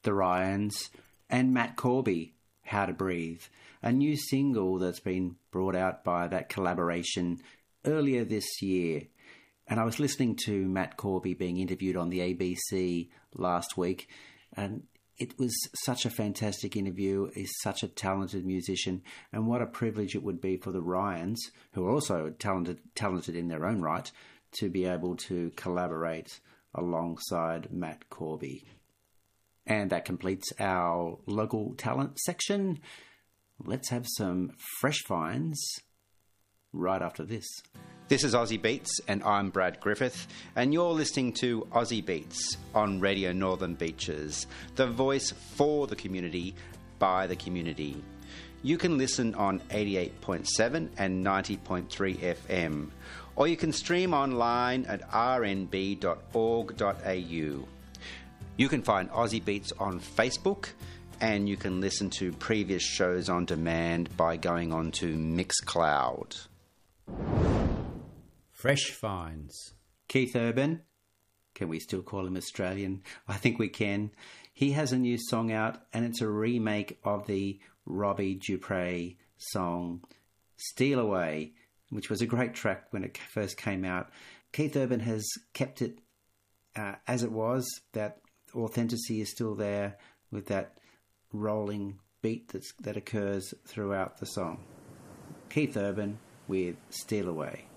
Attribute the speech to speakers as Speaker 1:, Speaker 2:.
Speaker 1: The Ryans, and Matt Corby, How to Breathe, a new single that's been brought out by that collaboration earlier this year. And I was listening to Matt Corby being interviewed on the ABC last week, and it was such a fantastic interview. He's such a talented musician, and what a privilege it would be for the Ryans, who are also talented in their own right, to be able to collaborate alongside Matt Corby. And that completes our local talent section. Let's have some fresh finds right after this. This is Aussie Beats, and I'm Brad Griffith, and you're listening to Aussie Beats on Radio Northern Beaches, the voice for the community, by the community. You can listen on 88.7 and 90.3 FM, or you can stream online at rnb.org.au. You can find Aussie Beats on Facebook, and you can listen to previous shows on demand by going on to Mixcloud. Fresh finds. Keith Urban. Can we still call him Australian? I think we can. He has a new song out, and it's a remake of the Robbie Dupre song Steal Away, which was a great track when it first came out. Keith Urban has kept it as it was. That authenticity is still there with that rolling beat that occurs throughout the song. Keith Urban with Steal Away.